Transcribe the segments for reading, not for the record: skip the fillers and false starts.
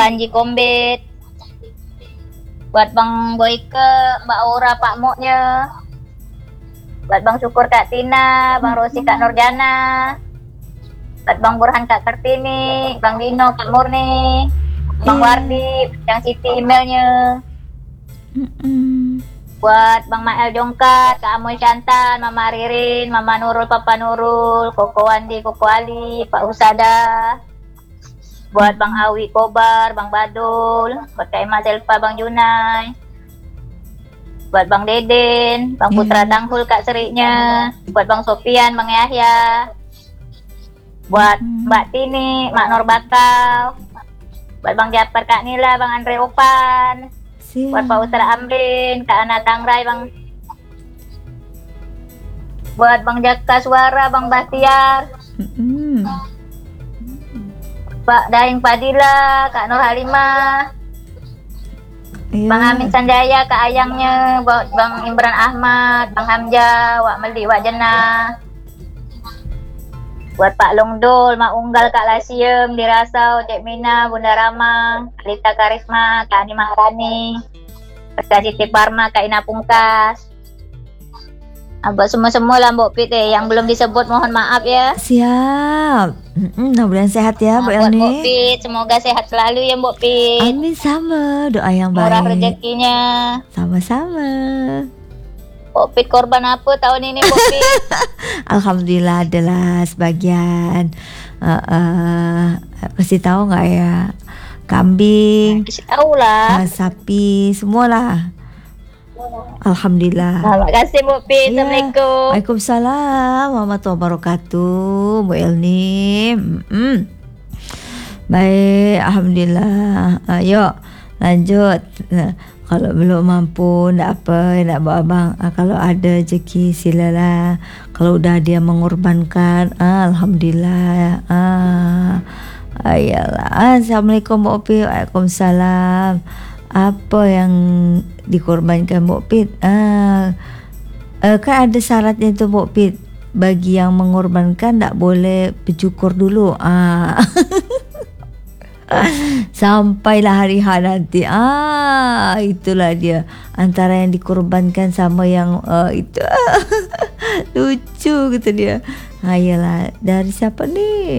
Panji Kombit, buat Bang Boyke, Mbak Aura Pak Moknya, buat Bang Syukur Kak Tina, Bang Rosi Kak Nurjana, buat Bang Burhan Kak Kartini, Bang Dino Kak Murni, Bang Wardi yang Siti emailnya, buat Bang Mael Jongkat, Kak Amoy Shantan, Mama Ririn, Mama Nurul, Papa Nurul, Koko Wandi, Koko Ali, Pak Usada, buat Bang Awi Kobar, Bang Badul, buat Kak Emma Selva, Bang Junai, buat Bang Deden, Bang Putra Tanghul Kak Seriknya, buat Bang Sofian, Bang Yahya, buat Mbak Tini, Mak Nur Bakau, buat Bang Japar Kak Nila, Bang Andre Opan, buat Pak Usra Amrin, Kak Ana Tangrai, Bang, buat Bang Jaka Suara, Bang Bahtiar, Pak Daeng Padilla, Kak Nur Halimah, Bang Amin Sanjaya, Kak Ayangnya, buat Bang Imran Ahmad, Bang Hamzah, Wak Meli, Wak Jenah, buat Pak Longdol, Mak Unggal, Kak Lasiem, Dirasau, Cek Mina, Bunda Rama, Alita Karisma, Kak Ani Maharani, Kak Siti Parma, Kak Ina Pungkas. Buat semua-semua lah Mbok Pit yang belum disebut mohon maaf ya. Siap. Mudah-mudahan sehat ya Bu Buat Elni. Mbok Pit, semoga sehat selalu ya Mbok Pit. Amin, sama doa yang baik. Murah rezekinya. Sama-sama. Mbok Pit korban apa tahun ini Mbok Pit? Alhamdulillah adalah sebagian. Kasih tahu nggak ya? Kambing, Kasih tahu lah. sapi, semualah. Alhamdulillah. Terima kasih Mbok Pit. Ya. Assalamualaikum. Waalaikumsalam warahmatullahi wabarakatuh Bu Elni. Baik, alhamdulillah. Yuk lanjut. Kalau belum mampu, ndak apa, ndak bawa abang. Kalau ada rezeki silalah. Kalau udah dia mengorbankan, alhamdulillah. Ayolah. Assalamualaikum Bu Opi. Waalaikumsalam. Apa yang dikorbankan Bu Pit? Kan ada syaratnya tu Bu Pit. Bagi yang mengorbankan tak boleh bercukur dulu. Sampailah hari H nanti. Itulah dia antara yang dikorbankan sama yang itu. Lucu kata dia. Ayolah, dari siapa ni?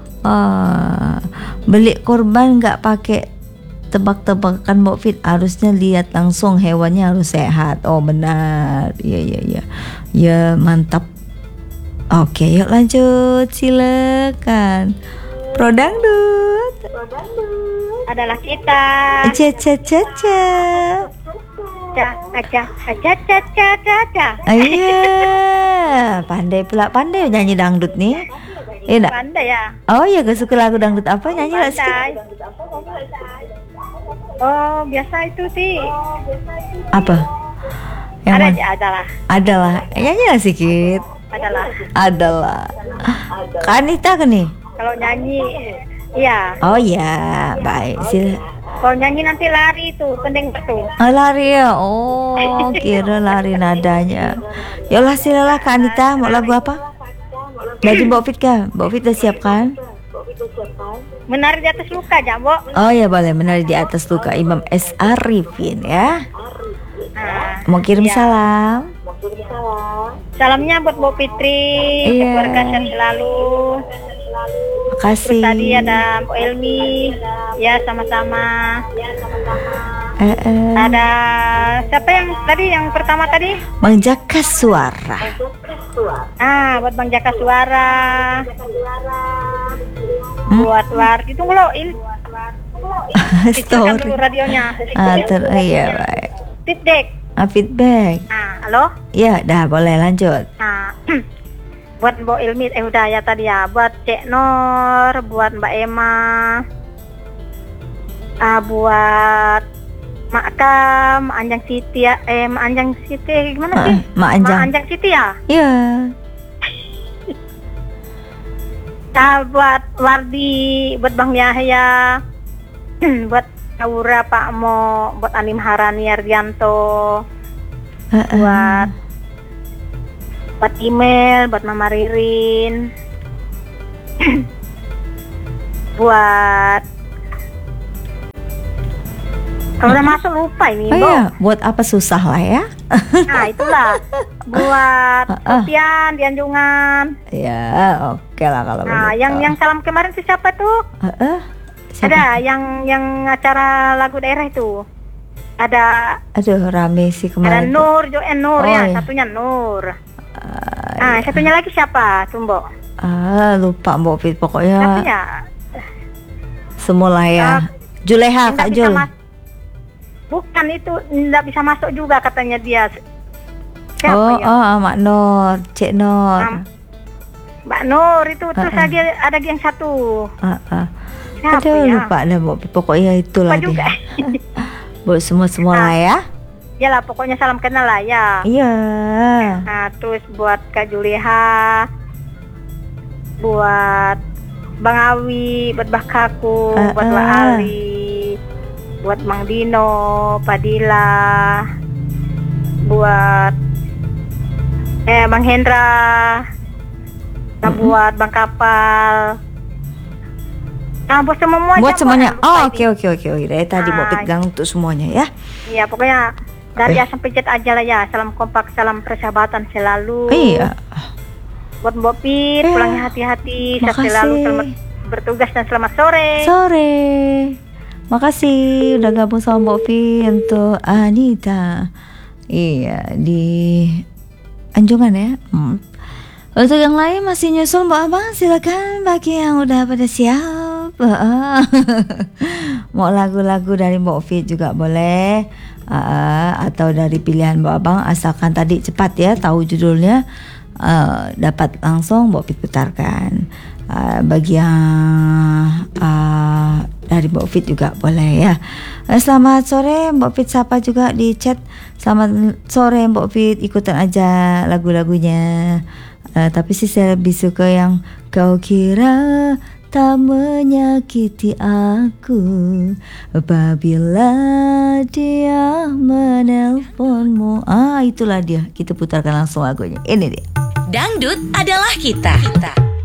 Beli korban enggak pakai tebak-tebakan Mbok Fit, harusnya lihat langsung hewannya harus sehat. Oh benar. Ya mantap. Oke, yuk lanjut. Silakan. Pro Dangdut Adalah kita. Caca. Iya. Pandai nyanyi dangdut nih. Pandai ya. Oh ya, gak suka lagu dangdut apa? Nyanyi lah sedikit. Oh, biasa itu sih. Apa? Adalah. Nyanyi lah sedikit. Adalah. Kanita kan nih? Kalau nyanyi, iya. Oh ya, baik. Kalau nyanyi nanti lari tuh, pendeng tuh. Lari ya. Oh, kira lari nadanya. Yalah, silalah Kanita, mau lagu apa? Dari Mbok Fit kah? Mbok Fit udah siapkan? Menari di atas luka, Jambo. Oh ya boleh, menari di atas luka Imam S. Arifin ya. Mau kirim salam? Salamnya buat Mbok Fitri, keluarga sehat selalu. Makasih. Terus tadi ada Mbok Elmi, ya sama-sama. Ada siapa yang tadi yang pertama tadi? Bang Jaka Suara. Buat Bang Jaka Suara. Buat Wardi, tunggu lo ini. Story. Radionya. Iya baik. Feedback. Feedback. Halo? Iya, dah boleh lanjut. Buat Mbok Ilmi udah ya tadi ya. Buat Cek Nor, buat Mbak Emma. Buat Mak Kam, Anjang Siti ya. Anjang Siti gimana sih? Mak Anjang Siti ya? Iya. Buat Wardi, buat Bang Yahya, buat Aura Pak Mo, buat Anim Harani Ardianto, buat email, buat Mama Ririn, buat Kalau udah masuk lupa ini, Oh Bo. ya, buat apa susah lah ya? Nah, itulah buat Sofian di Anjungan. Ya, oke lah kalau Nah, begitu. yang salam kemarin itu siapa tuh? Siapa? Ada yang acara lagu daerah itu. Ada Aduh, rame sih ada kemarin. Nur, Nur Oh, ya, iya. satunya Nur. Nah, satunya lagi siapa, Tumbo? Lupa Mbak Fit, pokoknya Satunya semula ya. Juleha, nggak Kak bisa Jul. bukan itu, nggak bisa masuk juga katanya dia. Siapa Oh, ya? Mak Nur, Cik Nur. Mbak Nur itu terus ada yang satu. Siapa Aduh, ya? lupa dah Mbak Fit, pokoknya itulah Lupa juga. dia. Buat semua lah ya. Yalah, pokoknya salam kenal lah ya. Iya. Nah, terus buat Kak Juleha, buat Bang Awi, buat Bakaku, buat Mbak Ali, buat Mang Dino, Padilla, buat Bang Hendra, nah, buat Bang Kapal. Nah, buat semuanya. Buat semuanya. Mbak, lupa Oh, ini. oke. Dari tadi Mbak Fit gang untuk semuanya ya. Iya, pokoknya dari A sampai Z aja lah ya. Salam kompak, salam persahabatan selalu. Iya. Buat Mbak Pit, pulangnya hati-hati, sehat makasih. selalu, selamat bertugas dan selamat sore. Sore. Makasih udah gabung sama Mbak Fit untuk Anita. Iya, di Anjungan ya. Untuk yang lain masih nyusul Mbak Abang, silakan bagi yang udah pada siap. Mau lagu-lagu dari Mbak Fit juga boleh. Atau dari pilihan Mbak Abang, asalkan tadi cepat ya tahu judulnya, dapat langsung Mbak Fit putarkan. Bagi yang dari Mbak Fit juga boleh ya. Selamat sore Mbak Fit, sapa juga di chat. Selamat sore Mbak Fit, ikutan aja lagu-lagunya. Tapi sih saya lebih suka yang kau kira tak menyakiti aku apabila dia menelponmu. Itulah dia, kita putarkan langsung lagunya. Ini dia. Dangdut adalah kita.